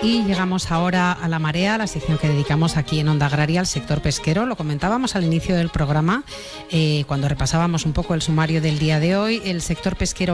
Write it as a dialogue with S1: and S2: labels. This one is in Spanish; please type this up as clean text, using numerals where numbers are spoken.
S1: Y llegamos ahora a La Marea, la sección que dedicamos aquí en Onda Agraria al sector pesquero. Lo comentábamos al inicio del programa, cuando repasábamos un poco el sumario del día de hoy. El sector pesquero